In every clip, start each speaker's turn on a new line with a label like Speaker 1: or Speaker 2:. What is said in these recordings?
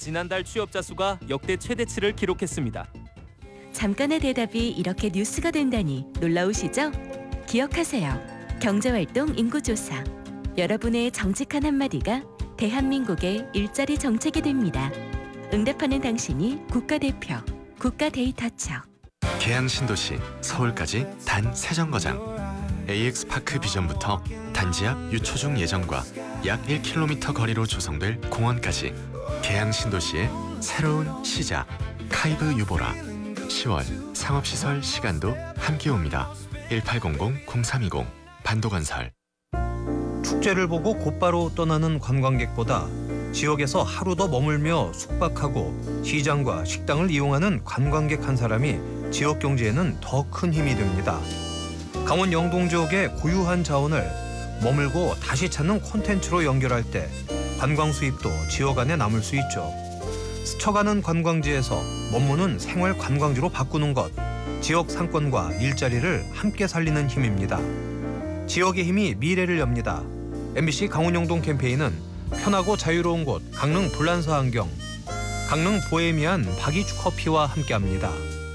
Speaker 1: 지난달 취업자 수가 역대 최대치를 기록했습니다.
Speaker 2: 잠깐의 대답이 이렇게 뉴스가 된다니 놀라우시죠? 기억하세요. 경제활동 인구조사. 여러분의 정직한 한마디가 대한민국의 일자리 정책이 됩니다. 응답하는 당신이 국가대표, 국가데이터처.
Speaker 3: 계양 신도시, 서울까지 단 3정거장. AX파크 비전부터 단지 앞 유초중 예정과 약 1km 거리로 조성될 공원까지 계양 신도시의 새로운 시작. 카이브 유보라. 10월 상업시설 시간도 함께 옵니다. 1800-0320 반도건설.
Speaker 4: 축제를 보고 곧바로 떠나는 관광객보다 지역에서 하루 더 머물며 숙박하고 시장과 식당을 이용하는 관광객 한 사람이 지역 경제에는 더 큰 힘이 됩니다. 강원 영동 지역의 고유한 자원을 머물고 다시 찾는 콘텐츠로 연결할 때 관광 수입도 지역 안에 남을 수 있죠. 스쳐가는 관광지에서 머무는 생활 관광지로 바꾸는 것, 지역 상권과 일자리를 함께 살리는 힘입니다. 지역의 힘이 미래를 엽니다. MBC 강원 영동 캠페인은 편하고 자유로운 곳 강릉 불란서 안경, 강릉 보헤미안 박이주 커피와 함께합니다.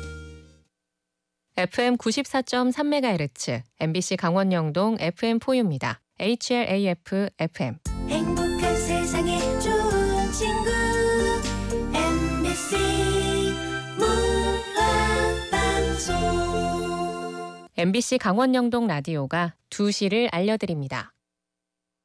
Speaker 5: FM 94.3MHz, MBC 강원 영동 FM4U입니다. HLAF FM.
Speaker 6: 행복한 세상에 좋은 친구 MBC 문화방송.
Speaker 5: MBC 강원 영동 라디오가 2시를 알려드립니다.